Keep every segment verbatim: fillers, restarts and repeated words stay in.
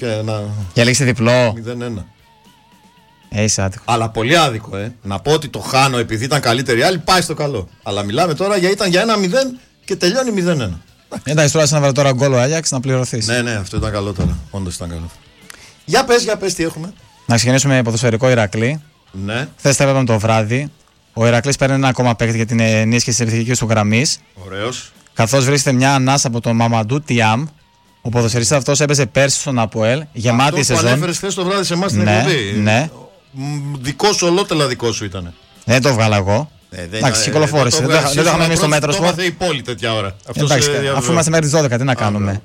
Και, να... και λήξει διπλό. μηδέν ένα. Ε, είσαι άδικο. Αλλά πολύ άδικο, ε. Να πω ότι το χάνω επειδή ήταν καλύτερη άλλη, πάει στο καλό. Αλλά μιλάμε τώρα για ήταν για ένα μηδέν και τελειώνει μηδέν ένα. Εντάξει, τώρα να βάλει τώρα γκολ ο Άγιαξ να πληρωθεί. Ναι, ναι, αυτό ήταν καλό τώρα. Όντως ήταν καλό. Για πες, για πες τι έχουμε. Να ξεκινήσουμε με ποδοσφαιρικό Ηρακλή. Ναι. Χθες τα είπαμε το βράδυ. Ο Ηρακλής παίρνει ένα ακόμα παίκτη για την ενίσχυση της επιθετικής του γραμμής. Ωραίος. Καθώς βρίσκεται μια ανάσα από τον Μαμαντού Τιάμ. Ο ποδοσφαιριστής αυτός έπαιζε πέρσι στον ΑΠΟΕΛ. Γεμάτη η σεζόν. Αυτό που ανέφερες χθες το βράδυ σε εμάς στην ναι, εκπομπή. Ναι. Δικό σου, ολότελα δικό σου ήταν. Δεν το βγάλα εγώ. Ε, Εντάξει, κυκλοφόρησε. Δεν το είχαμε εμείς στο μέτρο σπορ. Το η πόλη τέτοια ώρα. Εντάξει, αφού είμαστε μέχρι τις δώδεκα, τι να κάνουμε.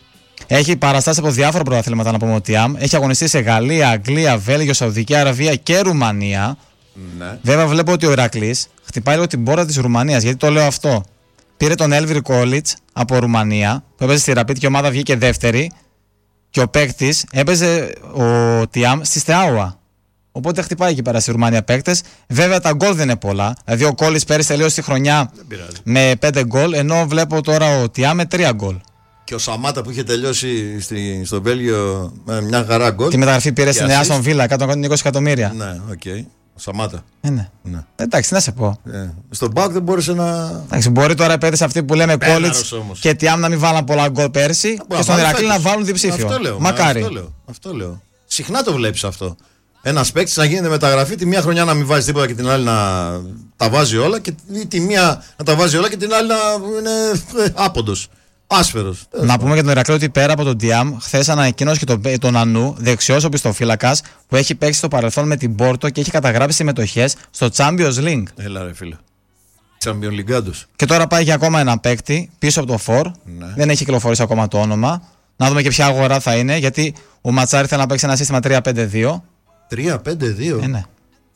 Έχει παραστάσει από διάφορα πρωταθλήματα να πούμε ο Τιάμ. Έχει αγωνιστεί σε Γαλλία, Αγγλία, Βέλγιο, Σαουδική Αραβία και Ρουμανία. Ναι. Βέβαια, βλέπω ότι ο Ηρακλής χτυπάει λίγο την πόρτα της Ρουμανίας. Γιατί το λέω αυτό. Πήρε τον Έλβιρ Κόλιτς από Ρουμανία που έπαιζε στη Ραπίτ και η ομάδα βγήκε δεύτερη. Και ο παίκτης έπαιζε ο Τιάμ στη Στεάουα. Οπότε χτυπάει εκεί πέρα στη Ρουμανία παίκτες. Βέβαια τα γκολ δεν είναι πολλά. Δηλαδή ο Κόλιτς πέρυσι τελείωσε τη χρονιά με πέντε γκολ. Ενώ βλέπω τώρα ο Τιάμ με τρία γκολ. Και ο Σαμάτα που είχε τελειώσει στη, στο Βέλγιο με μια χαρά γκολ. Τη μεταγραφή πήρε στην Άστον Βίλα, εκατόν είκοσι εκατομμύρια. Ναι, οκ. Okay. Ο Σαμάτα. Ε, ναι. Ναι. Εντάξει, τι να σε πω. Ε. Στον Μπακ δεν μπόρεσε να. Εντάξει, μπορεί τώρα οι παίκτες αυτοί που λέμε Κόλιτς και Τιάμ να μην βάλαν πολλά γκολ πέρσι Α, και στον Ηρακλή να βάλουν διψήφιο. Αυτό λέω. Μακάρι. Αυτό λέω. Αυτό λέω. Συχνά το βλέπεις αυτό. Ένα παίκτη να γίνεται μεταγραφή, τη μία χρονιά να μην βάζει τίποτα και την άλλη να τα βάζει όλα, και τη μία να τα βάζει όλα και την άλλη να είναι άποντος. Άσφαιρος. Να πούμε για τον Ηρακλή ότι πέρα από τον Τιάμ, χθες ανακοίνωσε και τον, τον Ανού, δεξιός οπισθοφύλακας, που έχει παίξει στο παρελθόν με την Πόρτο και έχει καταγράψει συμμετοχές στο Champions League. Έλα ρε φίλε. Champions League. Και τώρα πάει για ακόμα ένα παίκτη πίσω από το φορ. Ναι. Δεν έχει κυκλοφορήσει ακόμα το όνομα. Να δούμε και ποια αγορά θα είναι, γιατί ο Ματσάρη θέλει να παίξει ένα σύστημα τρία πέντε δύο. τρία πέντε δύο. Ε, ναι.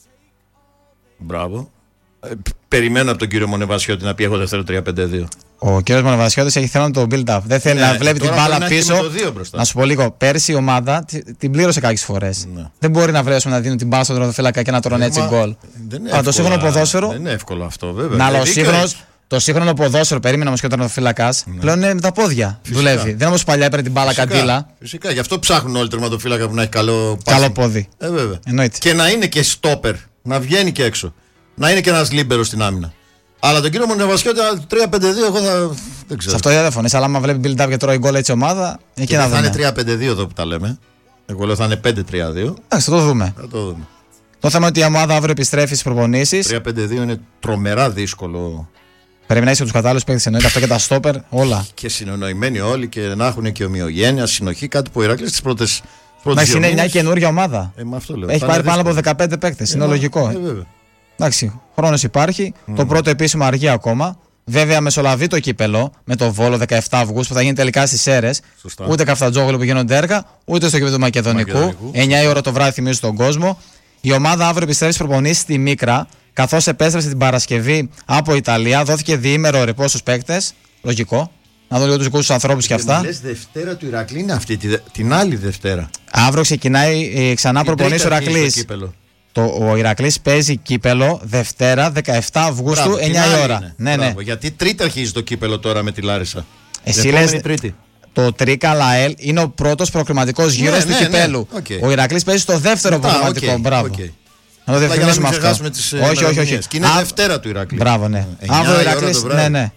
Μπράβο. Ε, περιμένω από τον κύριο Μονεβασιώτη να πει: έχω δεύτερο τρία πέντε δύο. Ο κύριος Μονεβασιώτης έχει θέλω το build-up. Δεν θέλει ναι, να βλέπει την μπάλα πίσω. Να σου πω λίγο, πέρσι η ομάδα την πλήρωσε κάποιες φορές. Ναι. Δεν μπορεί να βρέσουμε να δίνουν την μπάλα στον τερματοφύλακα και να τρώνε έτσι γκολ. Αλλά το σύγχρονο ποδόσφαιρο. Δεν είναι εύκολο αυτό, βέβαια. Να, αλλά σύγχρονος, το σύγχρονο ποδόσφαιρο, περίμενα όμως και ο τερματοφύλακας, ναι. πλέον είναι με τα πόδια. Φυσικά. Δουλεύει. Δεν όπως παλιά έπαιρνε την μπάλα καντήλα. Φυσικά, γι' αυτό ψάχνουν όλοι τερματοφύλακα που να έχει καλό, καλό πόδι. Ε, βέβαια. Εννοείται. Και να είναι και στόπερ, να βγαίνει και έξω. Να είναι και ένας λίμπερος στην άμυνα. Αλλά τον κύριο Μονεβασιώτη τρία πέντε δύο εγώ θα. Δεν ξέρω. Σε αυτό δεν φωνείς, αλλά άμα βλέπει build-up και τρώει γκολ έτσι ομάδα. Εκεί και να θα δούμε. Είναι τρία πέντε δύο εδώ που τα λέμε. Εγώ λέω θα είναι πέντε τρία δύο. Εντάξει, θα το δούμε. Θα το δούμε. Το θέμα είναι ότι η ομάδα αύριο επιστρέφει στις προπονήσεις. τρία πέντε δύο είναι τρομερά δύσκολο. Πρέπει να είσαι από τους κατάλληλους παίκτες, εννοείται αυτό και τα στόπερ, όλα. Και συνεννοημένοι όλοι και να έχουν και ομοιογένεια, συνοχή, κάτι που ο Ηρακλής στις πρώτες. Εντάξει, είναι μια καινούργια ομάδα. Ε, αυτό λέω. Έχει πάρει πάνω από δεκαπέντε παίκτες, είναι λογικό. Ε, βέβαια. Εντάξει, χρόνος υπάρχει. Mm. Το πρώτο επίσημο αργεί ακόμα. Βέβαια, μεσολαβεί το κύπελο με το Βόλο δεκαεφτά Αυγούστου που θα γίνει τελικά στις Σέρρες. Ούτε Καφτατζόγλου που γίνονται έργα, ούτε στο κήπεδο του Μακεδονικού. Μακεδονικού. εννιά η ώρα το βράδυ, θυμίζω στον κόσμο. Η ομάδα αύριο επιστρέφει προπονήσεις στη Μίκρα, καθώς επέστρεψε την Παρασκευή από Ιταλία. Δόθηκε διήμερο ρεπό στους παίκτες. Λογικό. Να δουν λίγο τους δικούς τους ανθρώπους και αυτά. Λες Δευτέρα του Ηρακλή είναι αυτή, την άλλη Δευτέρα. Αύριο ξεκινάει ξανά προπονήσεις ο Ηρακλής. Το, ο Ηρακλής παίζει κύπελο Δευτέρα δεκαεφτά Αυγούστου. Μπράβο, εννιά η ώρα. Ναι, ναι. Γιατί Τρίτη αρχίζει το κύπελο τώρα με τη Λάρισα. Εσύ λες τρίτη. Το Τρίκα ΛΑΕΛ είναι ο πρώτος προκριματικός γύρος ναι, του ναι, κυπέλου. Ναι, okay. Ο Ηρακλής παίζει στο δεύτερο προκριματικό. Okay, Μπράβο. Okay. Να το διευθυνήσουμε αυτό. Τις, όχι, όχι, όχι. Και είναι Α, Δευτέρα του Ηρακλή. Μπράβο, ναι. Αύριο ο Ηρακλής. Ναι, ναι.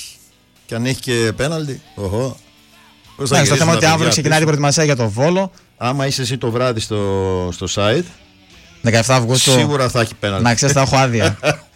Και αν έχει και πέναλτι. Οχο. Ναι, στο θέμα ότι αύριο ξεκινάει την προετοιμασία για το Βόλο. Άμα είσαι εσύ το βράδυ στο, στο site. δεκαεφτά Αυγούστου. Σίγουρα θα έχει πέναλτι. Να ξέρεις, θα έχω άδεια.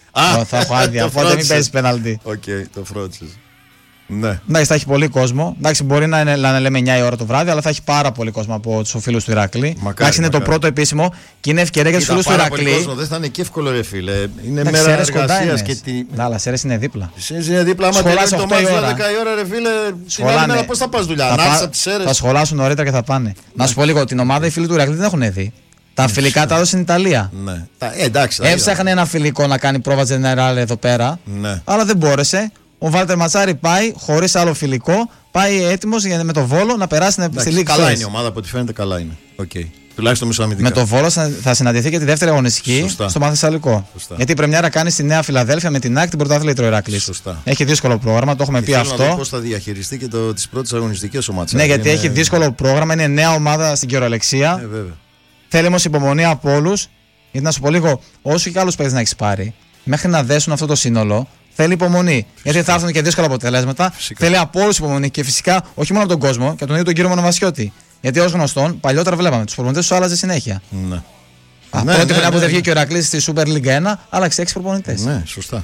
Θα έχω άδεια. Οπότε μην παίζει πέναλτι. Οκ, το φρόντισες. Ναι. Εντάξει, θα έχει πολύ κόσμο. Εντάξει, μπορεί να, είναι, να λέμε εννιά η ώρα το βράδυ, αλλά θα έχει πάρα πολύ κόσμο από τους φίλους του Ηρακλή. Εντάξει, είναι το πρώτο επίσημο και είναι ευκαιρία για τους φίλους του Ηρακλή. Δεν θα είναι και εύκολο, ρε φίλε. Είναι εντάξει, μέρα εργασίας και τι. Ναι, αλλά Σέρες είναι δίπλα. Σέρες είναι δίπλα. Άμα τελειώσει το μάτι δώδεκα η ώρα, ρε φίλε. Την άλλη μέρα πώς θα πας δουλειά. Να από τις Σέρες. Θα σχολάσουν νωρίτερα και θα πάνε. Να σου πω λίγο, την ομάδα οι φίλοι του Ηρακλή δεν έχουν δει. Τα φιλικά τα έδωσε στην Ιταλία. Ναι. Ε, εντάξει, έψαχνε ένα φιλικό να κάνει πρόβα Τζενεράλ εδώ πέρα. Ναι. Αλλά δεν μπόρεσε. Ο Βάλτερ Ματσάρη πάει χωρίς άλλο φιλικό. Πάει έτοιμος για με το Βόλο να περάσει στην στη Λίγκ. Καλά είναι η ομάδα, από ό,τι φαίνεται καλά είναι. Okay. Τουλάχιστον μισοαμυντικά. Με το Βόλο θα συναντηθεί και τη δεύτερη αγωνιστική Σωστά. στο Μαθησαλικό. Σωστά. Γιατί η πρεμιέρα κάνει στη Νέα Φιλαδέλφια με την ΑΕΚ την πρωτάθλητρο Ηράκλης. Έχει δύσκολο πρόγραμμα, το έχουμε και πει αυτό. Να δω πώς θα διαχειριστεί και τις πρώτες αγωνιστικές ομάδες. Ναι, γιατί είναι... έχει δύσκολο πρόγραμμα, είναι νέα ομάδα στην κυριολεξία. Ε, Θέλει όμως υπομονή από όλους. Γιατί να σου πω λίγο, όσο και άλλους παίκτες να έχει πάρει, μέχρι να δέσουν αυτό το σύνολο, θέλει υπομονή. Φυσικά. Γιατί θα έρθουν και δύσκολα αποτελέσματα. Φυσικά. Θέλει από όλους υπομονή και φυσικά όχι μόνο από τον κόσμο και από τον ίδιο τον κύριο Μονοβασιώτη. Γιατί ως γνωστόν, παλιότερα βλέπαμε τους προπονητές τους άλλαζε συνέχεια. Ναι. Α, ναι, πρώτη ναι, χρονιά ναι, που δεν ναι. βγήκε ο Ηρακλής στη Super League ένα, άλλαξε έξι προπονητές. Ναι, σωστά.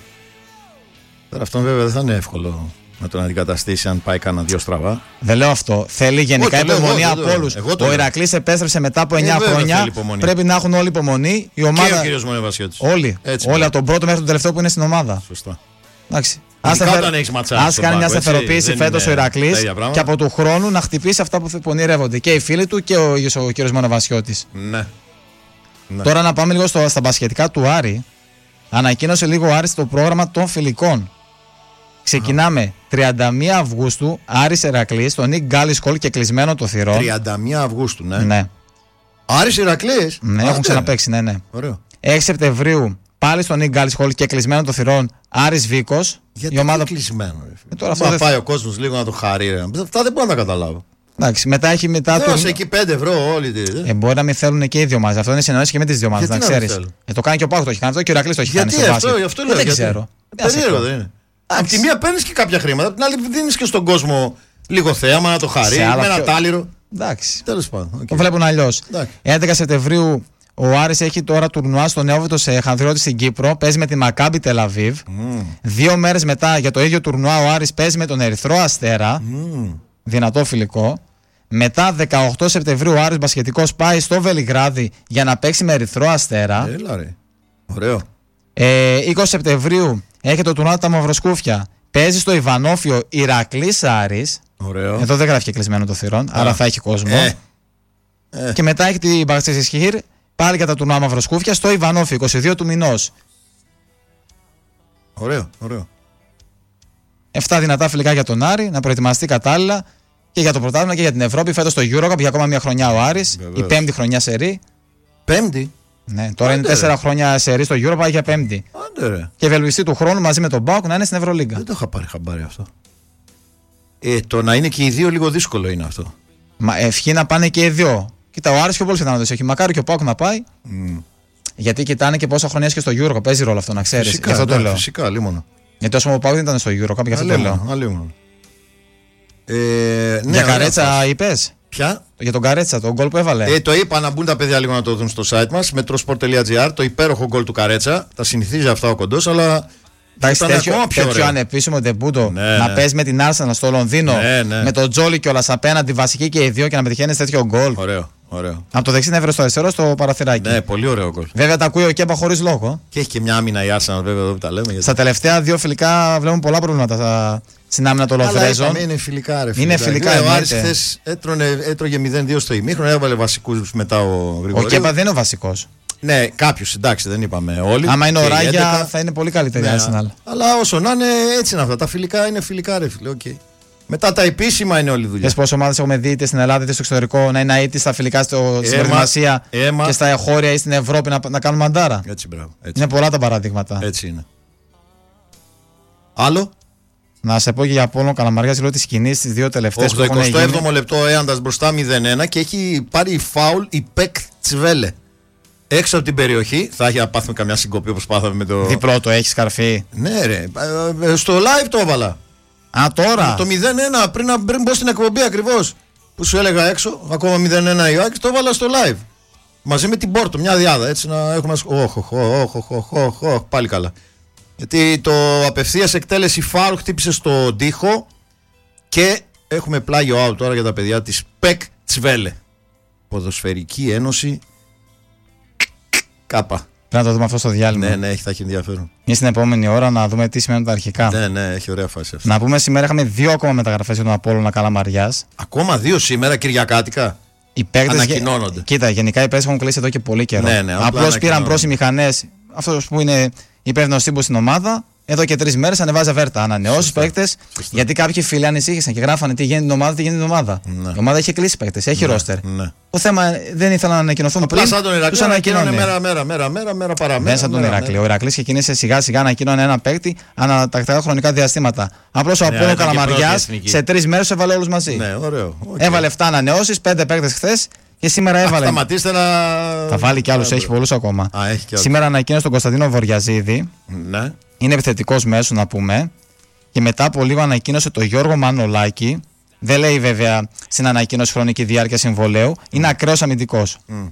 Τώρα αυτό βέβαια δεν θα είναι εύκολο να τον αντικαταστήσει αν πάει κάνα δύο στραβά. Δεν λέω αυτό. Θέλει γενικά εγώ, υπομονή εγώ, από όλους. Ο Ηρακλής επέστρεψε μετά από εννιά ε, χρόνια. Πρέπει να έχουν όλοι υπομονή. Η ομάδα... Και ο κύριος Μονεβασιώτης. Όλοι. Έτσι, όλοι από τον πρώτο μέχρι τον τελευταίο που είναι στην ομάδα. Σωστά. Εντάξει. Ας κάνει μια σταθεροποίηση φέτος ο Ηρακλής και από του χρόνου να χτυπήσει αυτά που πονηρεύονται και οι φίλοι του και ο, ο κύριος Μονοβασιώτης. Ναι. ναι. Τώρα να πάμε λίγο στο, στα μπασχετικά του Άρη. Ανακοίνωσε λίγο ο Άρης το πρόγραμμα των φιλικών. Ξεκινάμε τριάντα μία Αυγούστου, Άρης Ηρακλής, στο Νικ Γκάλι Χολ και κλεισμένο το θυρών. τριάντα μία Αυγούστου, ναι. ναι. Άρης Ηρακλής. Ναι, έχουν ξαναπαίξει, ναι, ναι. Ωραίο. έξι Σεπτεμβρίου, πάλι στο Νικ Γκάλι Χολ και κλεισμένο το θυρών, Άρης Βίκος. Γιατί η ομάδα... είναι κλεισμένο, ρε φίλε. Ε, τώρα αυτό θα δεν... πάει ο κόσμος λίγο να το χαρεί, ρε. Αυτά δεν μπορώ να τα καταλάβω. Εντάξει, μετά έχει μετά. Δώσε εκεί πέντε ευρώ όλοι. Ε, μπορεί να μην θέλουν και οι δύο ομάδες. Αυτό είναι συνεννόηση και με τις δύο ομάδες, να ξέρεις. Ε, το κάνει και ο Πάκου το έχει κάνει αυτό και ο Ηρακλής το έχει κάνει. Γιατί αυτό, αυτό λέω. Δεν ξέρω. Περίεργο δεν είναι. Απ' τη μία παίρνει και κάποια χρήματα, απ' την άλλη δίνει και στον κόσμο λίγο θέαμα να το χαρεί, με ένα πιο... τάλιρο. Εντάξει. Τέλος πάντων. Okay. Το βλέπουν αλλιώς. έντεκα Σεπτεμβρίου ο Άρης έχει τώρα τουρνουά στο Νεόβητο σε Χανδριώτη στην Κύπρο. Παίζει με τη Μακάμπι Τελαβίβ. Mm. Δύο μέρες μετά για το ίδιο τουρνουά ο Άρης παίζει με τον Ερυθρό Αστέρα. Mm. Δυνατό φιλικό. Μετά δεκαοκτώ Σεπτεμβρίου ο Άρης μπασχετικός πάει στο Βελιγράδι για να παίξει με Ερυθρό Αστέρα. Έλα ρε. Ωραίο. Ε, είκοσι Σεπτεμβρίου έχει το τουρνουά τα Μαυροσκούφια. Παίζει στο Ιβανόφιο Ηρακλής Άρης. Ωραίο. Εδώ δεν γράφει και κλεισμένο το θυρών, άρα Α. θα έχει κόσμο. Ε. Ε. Και μετά έχει την Μπαξεσχήρ πάλι για τα τουρνουά Μαυροσκούφια στο Ιβανόφιο είκοσι δύο του μηνός. Ωραίο, ωραίο. Εφτά δυνατά φιλικά για τον Άρη, να προετοιμαστεί κατάλληλα και για το πρωτάθλημα και για την Ευρώπη. Φέτος στο EuroCup για ακόμα μια χρονιά ο Άρης. Βεβαίως. Η πέμπτη χρονιά σερί. Πέμπτη. Ναι, τώρα Άντε είναι τέσσερα ρε. χρόνια σερί στο EuroCup, πάει για πέμπτη. Άντε ρε. Και ευελπιστεί του χρόνου μαζί με τον Μπάουκ να είναι στην Ευρωλίγκα. Δεν το είχα πάρει χαμπάρι αυτό. Ε, το να είναι και οι δύο λίγο δύσκολο είναι αυτό. Μα ευχή να πάνε και οι δύο. Κοίτα, ο Άρης πιο πολύ πιθανότητες έχει. Μακάρι και ο Πάουκ να πάει. Mm. Γιατί κοιτάνε και πόσα χρόνια και στο EuroCup. Παίζει ρόλο αυτό να ξέρει. Φυσικά, αυτό το λέω. Φυσικά, λίμωνο. Γιατί όσο ο Πάουκ δεν ήταν στο EuroCup, γι' αυτό το λέω. Αλίμονο. Ε, ναι, για Καρέτσα είπες. Ποια? Για τον Καρέτσα, τον γκολ που έβαλε. Ε, το είπα να μπουν τα παιδιά λίγο να το δουν στο site μας. μετρόσπορτ τελεία τζι άρ. Το υπέροχο γκολ του Καρέτσα. Τα συνηθίζει αυτά ο κοντός, αλλά. Εντάξει, τέτοιο, τέτοιο ανεπίσημο ντεμπούτο ναι, να ναι. παίζει με την Arsenal στο Λονδίνο ναι, ναι. με τον Τζόλι κιόλας απέναντι βασική και οι δύο και να πετυχαίνει τέτοιο γκολ. Ωραίο, ωραίο. Από το δεξί να έβρε στο αριστερό στο παραθυράκι. Ναι, πολύ ωραίο γκολ. Βέβαια τα ακούει ο Κέμπα χωρίς λόγο. Και έχει και μια άμυνα η Arsenal, βέβαια εδώ που τα λέμε. Γιατί... Στα τελευταία δύο φιλικά βλέπουμε πολλά προβλήματα στην άμυνα των Λοβρέζων. Είναι φιλικά, ρε φίλε. Είναι φιλικά. Ο Άρης χθες έτρωγε μηδέν δύο στο ημίχρονο, έβαλε βασικούς μετά ο Γρηγορίου. Ο Κέμπα δεν είναι ο βασικός. Ναι, κάποιους, εντάξει, δεν είπαμε όλοι. Άμα είναι ο Ράγια, θα είναι πολύ καλύτερη η ναι, Arsenal. Αλλά όσο να είναι, έτσι είναι αυτά. Τα φιλικά είναι φιλικά, ρε φίλε. Okay. Μετά τα επίσημα είναι όλη η δουλειά. Πες πόσες ομάδες έχουμε δει είτε στην Ελλάδα είτε στο εξωτερικό να είναι αίτητες στα φιλικά στο, στην προετοιμασία και στα εγχώρια ή στην Ευρώπη να, να κάνουν μαντάρα. Έτσι, μπράβο. Έτσι. Είναι πολλά τα παραδείγματα. Έτσι είναι. Άλλο. Να σε πω και για Απόλλων Καλαμαριάς λόγω της σκηνής στις δύο τελευταίες που έχουν γίνει. Στο εικοστό έβδομο λεπτό ο Έαντας μπροστά μηδέν ένα και έχει πάρει φάουλ η Πεκ Τσβέλε. Έξω από την περιοχή, θα έχει να πάθουμε καμιά συγκοπή όπως πάθαμε με το. Διπλό το έχει καρφί. Ναι, ρε. Στο live το έβαλα. Α, τώρα. Το μηδέν ένα πριν, πριν μπω στην εκπομπή ακριβώς. Που σου έλεγα έξω, ακόμα μηδέν ένα Ιωάκης, το έβαλα στο live. Μαζί με την Πόρτο, μια διάδα έτσι να έχουμε. Όχι, όχι, όχι, πάλι καλά. Γιατί το απευθείας εκτέλεση φάουλ χτύπησε στο τοίχο και έχουμε πλάγιο out τώρα για τα παιδιά της Πεκ Τσβέλε. Ποδοσφαιρική Ένωση. Κάπα. Πρέπει να το δούμε αυτό στο διάλειμμα. Ναι, ναι, θα έχει ενδιαφέρον. Ή στην επόμενη ώρα να δούμε τι σημαίνουν τα αρχικά. Ναι, ναι, έχει ωραία φάση αυτή. Να πούμε σήμερα είχαμε δύο ακόμα μεταγραφές για τον Απόλλωνα Καλαμαριάς. Ακόμα δύο σήμερα, Κυριακάτικα. Οι παίκτες ανακοινώνονται. Γε... Κοίτα, γενικά οι παίκτες έχουν κλείσει εδώ και πολύ καιρό. Ναι, ναι, απλώς πήραν μπρος οι μηχανές. Αυτό που είναι υπεύθυνος τύπου στην ομάδα εδώ και τρεις μέρες ανεβάζει αβέρτα. Ανανεώσεις παίκτες. Γιατί κάποιοι φίλοι ανησύχησαν και γράφανε τι γίνεται την ομάδα, τι γίνεται την ομάδα. Ναι. Η ομάδα είχε κλείσει παίκτες, έχει ναι. ρόστερ. Ναι. Το θέμα δεν ήθελαν να ανακοινωθούν πριν. Τους ανακοινώνει μέρα, μέρα, μέρα, μέρα, μέρα παραμέρα. Μέσα τον Ηρακλή. Ο Ηρακλής ξεκίνησε σιγά σιγά να ανακοίνωνε ένα παίκτη ανατακτικά χρονικά διαστήματα. Απλώς ο Απόλλων Καλαμαριάς σε τρεις μέρες έβαλε όλους μαζί. Ναι, ωραίο. Okay. Έβαλε επτά ανανεώσεις, πέντε παίκτες χθες και σήμερα έβαλε. Σταματήστε να. Θα βάλει κι άλλους, έχει πολλούς ακόμα. Α, έχει κι άλλους. Σήμερα ανακοίνωσε τον Κωνσταντίνο Βοριαζίδη. Ναι. Είναι επιθετικός μέσος να πούμε. Και μετά από λίγο ανακοίνωσε τον Γιώργο Μανολάκη. Δεν λέει βέβαια στην ανακοίνωση χρονική διάρκεια συμβολέου. Είναι ακραίος αμυντικός. Mm.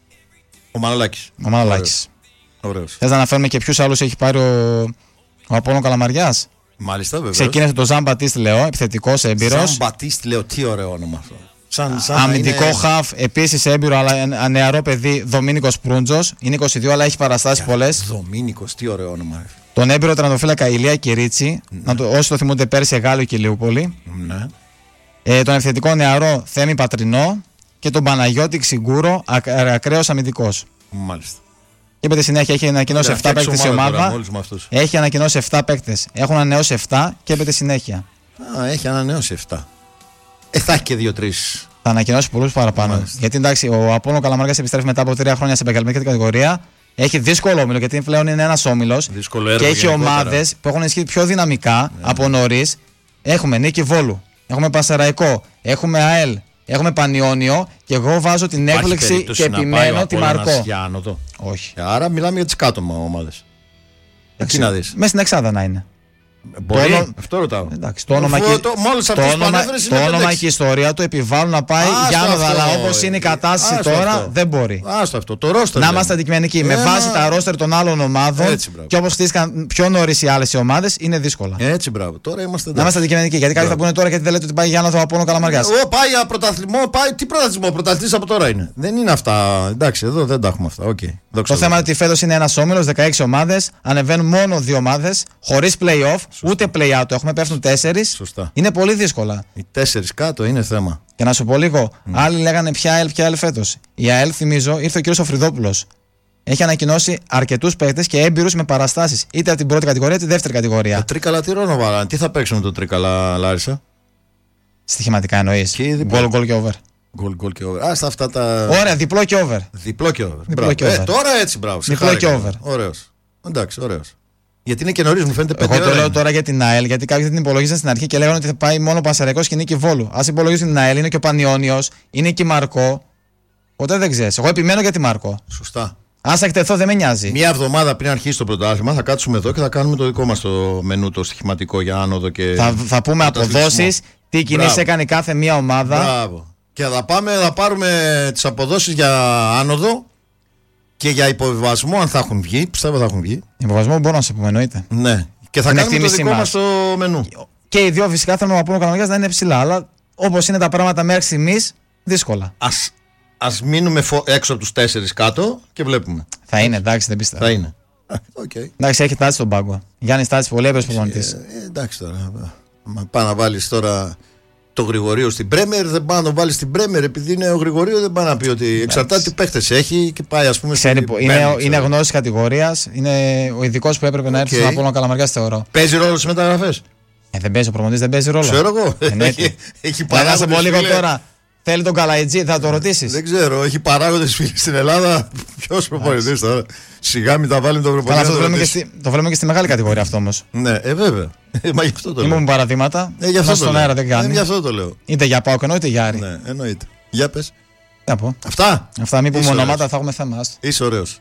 Ο Μανολάκης. Ο Μανολάκης. Ωραίος. Θες να αναφέρουμε και ποιους άλλους έχει πάρει ο, ο Απόλλων Καλαμαριάς? Μάλιστα, βέβαια. Ξεκίνησε τον Ζαν Μπατίστ Λεό, επιθετικός έμπειρος. Ζαν Μπατίστ Λεό, τι ωραίο όνομα αυτό. Σαν, σαν αμυντικό είναι... χαφ, επίσης έμπειρο αλλά νεαρό παιδί, Δομήνικος Προύντζος. Είναι είκοσι δύο, αλλά έχει παραστάσεις πολλές. Δομήνικος, τι ωραίο όνομα. Τον έμπειρο τερματοφύλακα Ηλία Κυρίτσι, ναι. να το, όσοι το θυμούνται πέρσι, Γάλλιο και Λιούπολη. Ναι. Ε, τον επιθετικό νεαρό Θέμη Πατρινό και τον Παναγιώτη Ξιγκούρο, ακ, ακραίος αμυντικός. Μάλιστα. Και με τη συνέχεια έχει ανακοινώσει επτά παίκτες η ομάδα. Έχει ανακοινώσει επτά παίκτες. Έχουν ανανεώσει επτά και με τη συνέχεια. Α, έχει ανανεώσει επτά. Ε, θα έχει και δύο τρία. Θα ανακοινώσει πολλούς παραπάνω. Μάλιστα. Γιατί εντάξει, ο Απόλλων Καλαμαριάς επιστρέφει μετά από τρία χρόνια σε επαγγελματική κατηγορία. Έχει δύσκολο όμιλο γιατί πλέον είναι ένας όμιλος. Και έχει ομάδες που έχουν ισχύει πιο δυναμικά ναι. από νωρίς. Έχουμε Νίκη Βόλου, έχουμε Πασεραϊκό, έχουμε ΑΕΛ, έχουμε Πανιόνιο και εγώ βάζω την έκπληξη και επιμένω τη Μαρκό. Όχι. Άρα μιλάμε για τις κάτω ομάδες. Εκεί να δεις. Μέσα στην εξάδα να είναι. Μπορεί, το όνομα... αυτό ρωτάω. Εντάξει, το όνομα, και... το, το όνομα, το όνομα και η ιστορία του επιβάλλουν να πάει για άνοδα, αλλά όπως είναι η κατάσταση άστο τώρα αυτό. Δεν μπορεί. Άστο αυτό, το ρόστερ. Να είμαστε αντικειμενικοί. Ε, με βάση τα ρόστερ των άλλων ομάδων έτσι, και όπως χτίστηκαν πιο νωρίς οι άλλες ομάδες, είναι δύσκολα. Έτσι, μπράβο. Τώρα είμαστε να είμαστε αντικειμενικοί. Γιατί κάποιοι θα πούνε τώρα γιατί δεν λέτε ότι πάει για άνοδο από Απόλλων Καλαμαριάς. Ω, πάει για πρωταθλημό, πάει. Τι πρωταθλημό, πρωταθλητής από τώρα είναι. Δεν είναι αυτά. Εντάξει, εδώ δεν τα έχουμε αυτά. Okay. Το θέμα είναι ότι φέτος είναι ένας όμιλος, δεκαέξι ομάδες, ανεβαίνουν μόνο δύο ομάδες, χωρίς play-off, ούτε play-out. Έχουμε πέφτουν τέσσερις. Σωστά. Είναι πολύ δύσκολα. Οι τέσσερις κάτω είναι θέμα. Και να σου πω λίγο, mm. άλλοι λέγανε ποια ΑΕΛ, ποια ΑΕΛ φέτος. Η ΑΕΛ, θυμίζω, ήρθε ο κ. Σοφριδόπουλος. Έχει ανακοινώσει αρκετούς παίκτες και έμπειρους με παραστάσεις. Είτε από την πρώτη κατηγορία είτε τη δεύτερη κατηγορία. Το Τρίκαλα τι ρόλο βάλανε. Τι θα παίξουν το Τρίκαλα, Λάρισα? Στοιχηματικά εννοείς. Γκολ, γκολ και over. Γκολ, γκολ και over. Α, στα αυτά τα. Ωραία, διπλό και over. Διπλό και over. Διπλό και over. Ε, τώρα έτσι, μπράβο. Διπλό και over. Ωραίος. Εντάξει, ωραίος. Γιατί είναι και νωρίς, μου φαίνεται πέντε. Εγώ το λέω τώρα για την ΑΕΛ, γιατί κάποιοι δεν την υπολογίζαν στην αρχή και λέγανε ότι θα πάει μόνο ο Πασαραϊκός και Νίκη Βόλου. Ας υπολογίσουν την ΑΕΛ, είναι και ο Πανιόνιος, είναι και η Μαρκό. Ποτέ δεν ξέρεις. Εγώ επιμένω για τη Μαρκό. Σωστά. Αν θα εκτεθώ, δεν με νοιάζει. Μία εβδομάδα πριν αρχίσει το πρωτάθλημα, θα κάτσουμε εδώ και θα κάνουμε το δικό μας το μενού, το στοιχηματικό για άνοδο και. Θα, θα πούμε αποδόσεις, τι κινήσεις έκανε κάθε μία ομάδα. Μπράβο. Και θα πάμε, θα πάρουμε τις αποδόσεις για άνοδο. Και για υποβιβασμό, αν θα έχουν βγει, πιστεύω θα έχουν βγει. Υποβιβασμό μπορώ να σε πούμε, εννοείται. Ναι. Και θα είναι κάνουμε το δικό μας το μενού. Και οι δύο φυσικά θέλουμε να πούμε κανονικά να είναι ψηλά. Αλλά όπως είναι τα πράγματα μέχρι στιγμής, δύσκολα. Ας, ας μείνουμε φο... έξω από τους τέσσερις κάτω και βλέπουμε. Θα είναι, εντάξει, δεν πιστεύω. Θα είναι. Okay. Εντάξει, έχει τάση στον πάγκο. Γιάννης Τάσης, πολύ έμπειρος προπονητής. Ε, ε, εντάξει τώρα. Μα πάει να βάλεις τώρα το Γρηγορείο στην Πρέμερ, δεν πάει να το βάλει στην Πρέμερ επειδή είναι ο Γρηγορείο, δεν πάει να πει ότι εξαρτάται τι παίχτες έχει και πάει ας πούμε. Ξέρει, στην είναι, Πρέμερ, είναι γνώση κατηγορίας, είναι ο ειδικός που έπρεπε okay. να έρθει στον Απόλλωνα Καλαμαριάς, θεωρώ. Παίζει ρόλο στις μεταγραφές? Ε, δεν παίζει ο προπονητής, δεν παίζει ρόλο. Ξέρω εγώ. Έχει, έχει παράγοντες. Να σε πω λίγο τώρα. Θέλει τον Καλαϊτζή, θα το ρωτήσεις. Δεν ξέρω, έχει παράγοντες φίλοι στην Ελλάδα. Ποιος προπονητής τώρα? Σιγά μην τα βάλει τον προπονητή. Καλά, το, βλέπουμε και στη, το βλέπουμε και στη μεγάλη κατηγορία αυτό όμως. Ναι, ε, βέβαια. Ε, μα γι' αυτό το λέω. Ήμουν παραδείγματα. Ε, γι' αυτό στον αέρα δεν κάνει. Ε, γι' αυτό το λέω. Είτε για ΠΑΟΚ είτε για Άρη. Ναι, εννοείται. Για πες. Να πω. Αυτά. Αυτά, μην πούμε ονόματα, θα έχουμε θέμα. Είσαι ωραίος.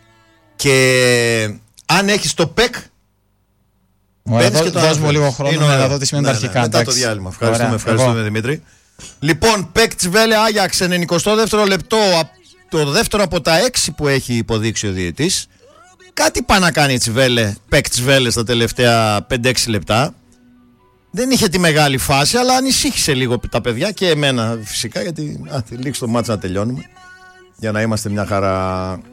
Και αν έχεις το ΠΕΚ. Ωραία, δώ, δώσ' μου λίγο χρόνο να δω τι σημαίνει τα αρχικά. Μετά το διάλειμμα. Ευχαριστούμε, ευχαριστούμε Δημήτρη. Λοιπόν, ΠΕΚ Τσβέλε Άγιαξ, ενενηκοστό δεύτερο λεπτό. Το δεύτερο από τα έξι που έχει υποδείξει ο διαιτής. Κάτι πάει να κάνει η Τσβέλε, ΠΕΚ Τσβέλε στα τελευταία πέντε έξι λεπτά. Δεν είχε τη μεγάλη φάση, αλλά ανησύχησε λίγο τα παιδιά και εμένα φυσικά, γιατί α, λήξει το μάτς να τελειώνουμε. Για να είμαστε μια χαρά.